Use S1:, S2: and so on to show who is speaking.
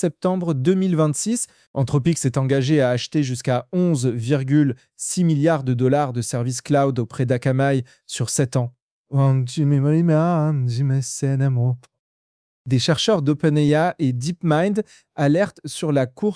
S1: septembre 2026. Anthropic s'est engagé à acheter jusqu'à 11,6 milliards de dollars de services cloud auprès d'Akamai sur 7 ans. Des chercheurs d'OpenAI et DeepMind alertent sur la course